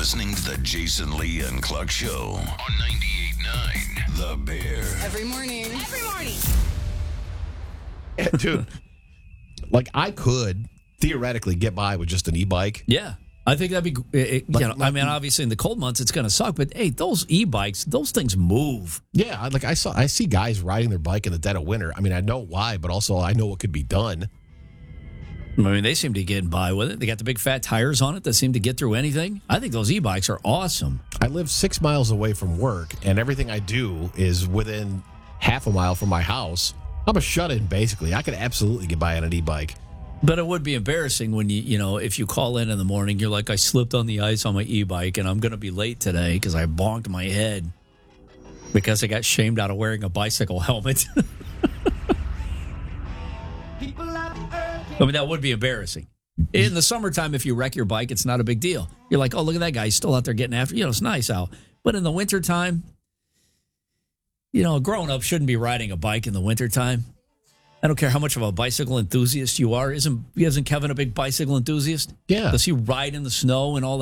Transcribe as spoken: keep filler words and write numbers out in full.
listening to the Jason Lee and Clark Show on ninety-eight point nine The Bear. Every morning. Every morning. Dude, like I could theoretically get by with just an e-bike. Yeah. I think that'd be, it, you know, I mean, obviously in the cold months it's going to suck, but hey, those e-bikes, those things move. Yeah, I- like I saw, I see guys riding their bike in the dead of winter. I mean, I know why, but also I know what could be done. I mean, they seem to be getting by with it. They got the big fat tires on it that seem to get through anything. I think those e-bikes are awesome. I live six miles away from work, and everything I do is within half a mile from my house. I'm a shut-in, basically. I could absolutely get by on an e-bike. But it would be embarrassing when you, you know, if you call in in the morning, you're like, I slipped on the ice on my e-bike and I'm going to be late today because I bonked my head because I got shamed out of wearing a bicycle helmet. I mean, that would be embarrassing. In the summertime, if you wreck your bike, it's not a big deal. You're like, oh, look at that guy. He's still out there getting after, you know, it's nice out. But in the wintertime, you know, a grown-up shouldn't be riding a bike in the wintertime. I don't care how much of a bicycle enthusiast you are. Isn't isn't Kevin a big bicycle enthusiast? Yeah. Does he ride in the snow and all that?